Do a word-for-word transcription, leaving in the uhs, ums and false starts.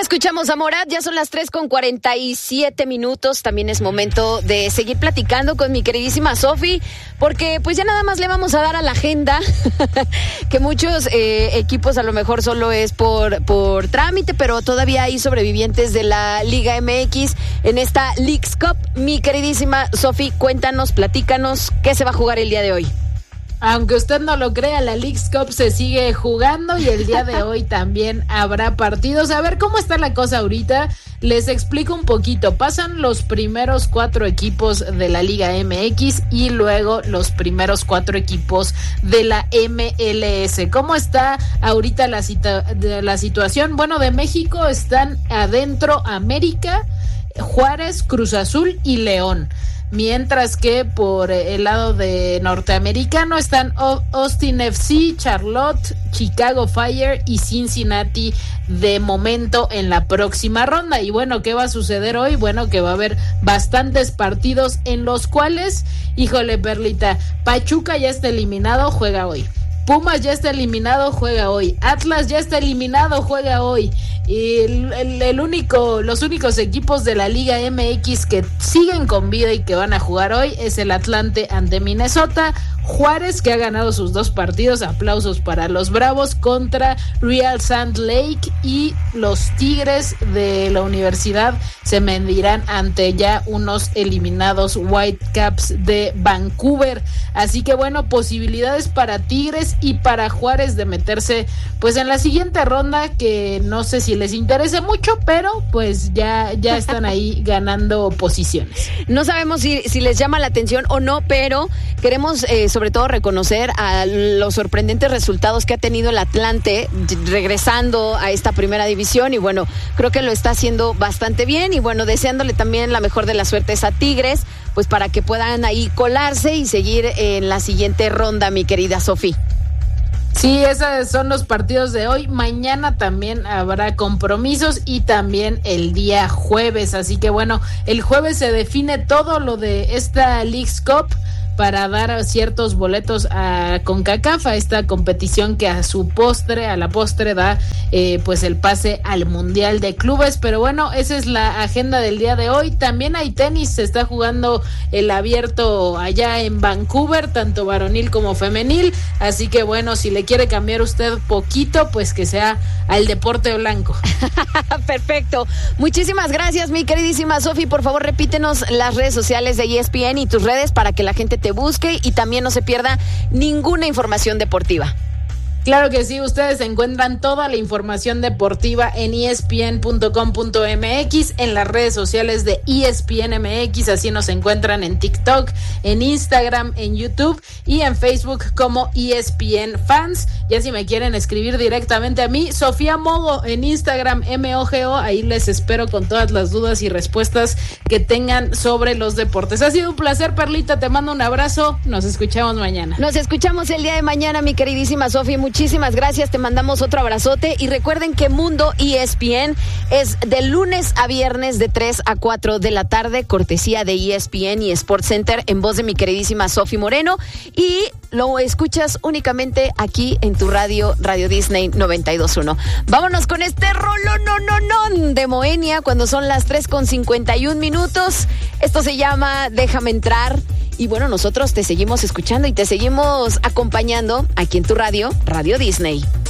Escuchamos a Morat, ya son las tres con cuarenta y siete minutos. También es momento de seguir platicando con mi queridísima Sofi, porque pues ya nada más le vamos a dar a la agenda que muchos eh, equipos a lo mejor solo es por, por trámite, pero todavía hay sobrevivientes de la Liga M X en esta Leagues Cup. Mi queridísima Sofi, cuéntanos, platícanos, ¿qué se va a jugar el día de hoy? Aunque usted no lo crea, la Leagues Cup se sigue jugando y el día de hoy también habrá partidos. A ver cómo está la cosa ahorita. Les explico un poquito. Pasan los primeros cuatro equipos de la Liga M X y luego los primeros cuatro equipos de la M L S. ¿Cómo está ahorita la, cita- la situación? Bueno, de México están adentro América, Juárez, Cruz Azul y León. Mientras que por el lado de norteamericano están Austin F C, Charlotte, Chicago Fire y Cincinnati de momento en la próxima ronda. Y bueno, ¿qué va a suceder hoy? Bueno, que va a haber bastantes partidos en los cuales, híjole, Perlita, Pachuca ya está eliminado, juega hoy. Pumas ya está eliminado, juega hoy. Atlas ya está eliminado, juega hoy. Y el, el, el único, los únicos equipos de la Liga M X que siguen con vida y que van a jugar hoy es el Atlante ante Minnesota, Juárez, que ha ganado sus dos partidos, aplausos para los Bravos, contra Real Salt Lake, y los Tigres de la Universidad se medirán ante ya unos eliminados Whitecaps de Vancouver. Así que bueno, posibilidades para Tigres y para Juárez de meterse pues en la siguiente ronda, que no sé si les interesa mucho, pero pues ya, ya están ahí ganando posiciones. No sabemos si, si les llama la atención o no, pero queremos eh, sobre todo reconocer a los sorprendentes resultados que ha tenido el Atlante regresando a esta primera división, y bueno, creo que lo está haciendo bastante bien, y bueno, deseándole también la mejor de las suertes a Tigres, pues para que puedan ahí colarse y seguir en la siguiente ronda, mi querida Sofi. Sí, esos son los partidos de hoy. Mañana también habrá compromisos y también el día jueves. Así que bueno, el jueves se define todo lo de esta Leagues Cup para dar ciertos boletos a CONCACAF, a esta competición que a su postre, a la postre da eh, pues el pase al Mundial de Clubes. Pero bueno, esa es la agenda del día de hoy. También hay tenis, se está jugando el abierto allá en Vancouver, tanto varonil como femenil, así que bueno, si le quiere cambiar usted poquito, pues que sea al deporte blanco. Perfecto, muchísimas gracias, mi queridísima Sofi. Por favor, repítenos las redes sociales de E S P N y tus redes para que la gente te busque y también no se pierda ninguna información deportiva. Claro que sí, ustedes encuentran toda la información deportiva en E S P N punto com punto M X, en las redes sociales de E S P N M X, así nos encuentran en TikTok, en Instagram, en YouTube y en Facebook como E S P N Fans. Ya si me quieren escribir directamente a mí, Sofía Mogo en Instagram, M O G O, ahí les espero con todas las dudas y respuestas que tengan sobre los deportes. Ha sido un placer, Perlita, te mando un abrazo, nos escuchamos mañana. Nos escuchamos el día de mañana, mi queridísima Sofi. Muchísimas gracias, te mandamos otro abrazote y recuerden que Mundo E S P N es de lunes a viernes de tres a cuatro de la tarde, cortesía de E S P N y Sports Center, en voz de mi queridísima Sofi Moreno, y lo escuchas únicamente aquí en tu radio, Radio Disney noventa y dos punto uno. Vámonos con este rolo no no no de Moenia cuando son las tres con cincuenta y un minutos. Esto se llama Déjame Entrar. Y bueno, nosotros te seguimos escuchando y te seguimos acompañando aquí en tu radio, Radio Disney.